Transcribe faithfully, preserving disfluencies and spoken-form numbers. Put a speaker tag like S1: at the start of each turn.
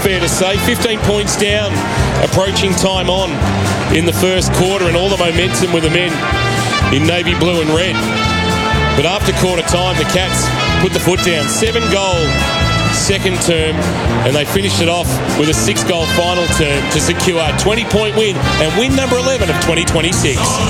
S1: fair to say. fifteen points down, approaching time on in the first quarter, and all the momentum with the men in navy blue and red. But after quarter time, the Cats put the foot down. Seven goal second term, and they finished it off with a six goal final term to secure a twenty point win and win number eleven of twenty twenty-six.